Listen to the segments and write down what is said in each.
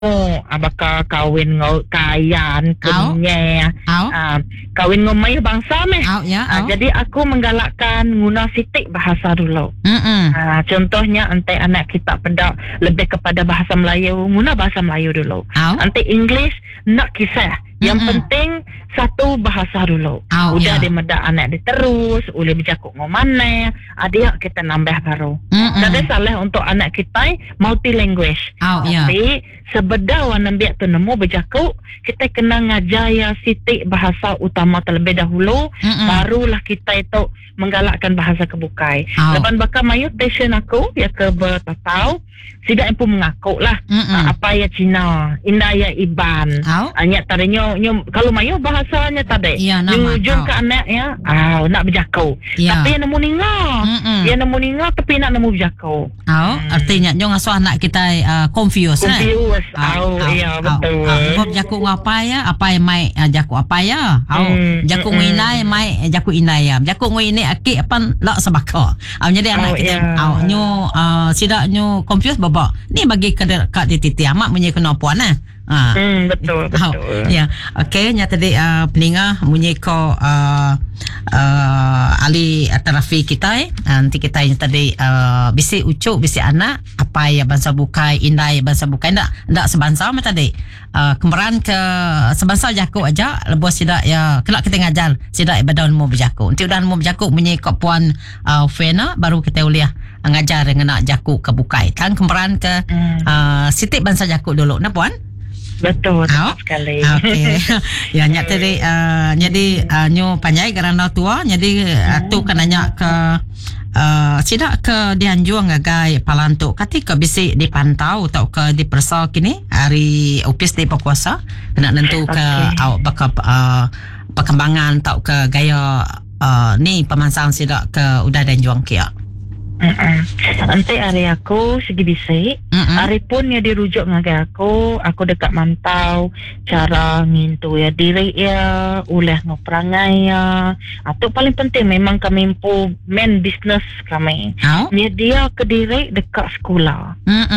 bakal kawin ngau kayan kenyai kawin ngomai bangsa meh. Jadi aku menggalakkan guna sitik bahasa dulu. Contohnya ante anak kita pada lebih kepada bahasa Melayu, guna bahasa Melayu dulu. Ante English nak kisah. Yang penting satu bahasa dulu. Udah dia medak anak dia terus, boleh bercakap ngomane, adik kita nambah baru. Jadi salah untuk anak kita multi language. Tapi sebeda wana biak tu nemu bercakap, kita kena ngajaya sitik bahasa utama terlebih dahulu, barulah kita itu menggalakkan bahasa kebukai. Lepas bakal mayu passion aku ya ke bertatau, sidak pun mengaku lah apa ya Cina, indah ya Iban. Hanya tadinya kalau mayu bahasanya tadi ujung ke anak ya nak berjakau tapi yang nemu ninga tapi nak nemu berjakau artinya nyong asuh anak kita confused iya betul ngop jakau ngapa ya apa yang mai jakau apa ya jakau nginai mai jakau inai ya jakau ngini aki apa lak sebaka jadi anak kita nyo sidak nyo confused baba ni bagi kat titi amak punya kena puan betul. Ya, okey. Nya tadi peninga munyi ko ali terafi kita nanti kita yang tadi bisi ucuk bisi anak apa ya bangsa bukai indai bangsa bukai ndak sebangsa mah tadi kemeran ke sebangsa jaku aja lebih sidak ya kelak kita ngajar sidak badan mau berjaku nanti udah mau berjaku munyi ko puan Fena baru kita uliah ngajar dengan nak jaku ke bukai kan kemeran ke sitik bangsa jaku dulu nah puan. Betul sekali. Okey. Ya nyak tadi jadi nyu panjai kerana tua jadi tu kananya ke sidak ke dianjung ngagai palantuk ketika bisi dipantau atau ke dipersa kini hari upis di pekuasa kena nentu ke bakal perkembangan atau ke gaya ni pemansang sidak ke udah dianjung kia. Nanti hari aku segi bisik hari pun ya dirujuk ngagai aku dekat mantau cara ngintu ya diri ya ulah ngoperangai ya atau paling penting memang kami impu main business kami dia ke diri dekat sekolah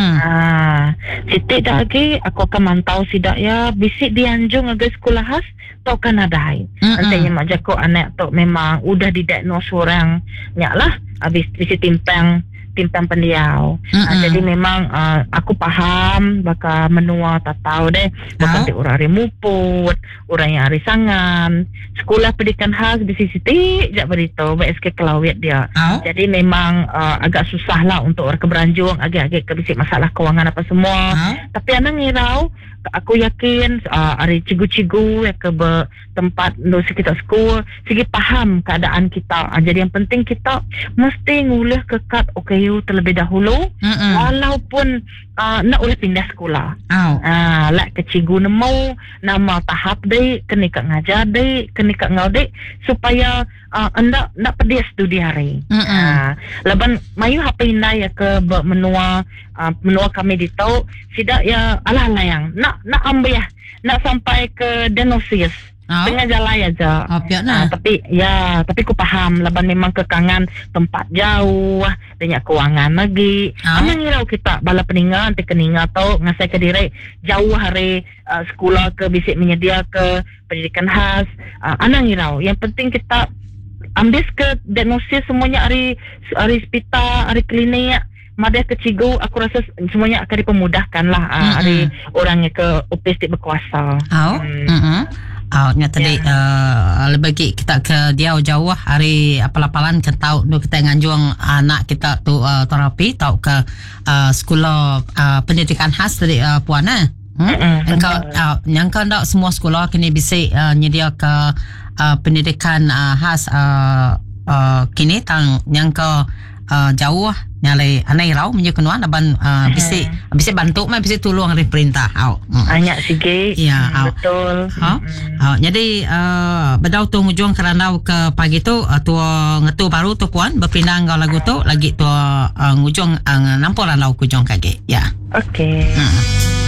sitik dah lagi aku akan mantau sidak ya bisik dianjung ngagai sekolah khas tau kan ada nanti yang mak jago anak tu memang udah didiagnos orang nyak lah habis bisik timpang pendiau. Jadi memang aku faham bakal menua tak tahu deh bakal orang hari muput orang yang hari sangan sekolah pendidikan khas di sisi jak beritahu BSK Kelawit dia. Jadi memang agak susah lah untuk orang keberanjung agak-agak kebisik masalah kewangan apa semua. Tapi anak ngirau aku yakin hari cigu-cigu yang ke tempat di sekitar sekolah segi faham keadaan kita. Jadi yang penting kita mesti ngulah kekat OKU terlebih dahulu walaupun nak boleh pindah sekolah. Lah ke cigu nemu nama tahap dek kena kat ngajar dek kena kat ngau dek supaya anda nak pedis studi hari. Laban mayu apa inai ya ke menua kami ditau sidak ya alah layang nak ambil ya nak sampai ke diagnosis tengah jalan aja. Tapi aku faham laban memang kekangan tempat jauh banyak kewangan lagi. Amang ngirau kita bala peninga nanti keninga tau ngasai ke diri jauh hari sekolah ke bisik menyedia ke pendidikan khas. Anang ngirau yang penting kita ambil ke diagnosis semuanya hari hospital hari klinik Madah ke cigu aku rasa semuanya akan dipermudahkan lah hari orangnya ke opis berkuasa. Nya tadi lebih kita ke dia jauh hari apal-apalan ke tahu tu kita nganjung anak kita tu terapi tahu ke sekolah pendidikan khas tadi puan yang kan tak semua sekolah kini bisa nyedia ke pendidikan khas kini tang yang ke jauh nyalai anai rau menyekenuan aban bisa bantu mah bisa tolong dari perintah banyak sikit betul jadi bedau tu ngujung kerana ke pagi tu tua ngetu baru tu puan berpindah ngau lagu tu lagi tua ngujung namporan lau kujung kage okey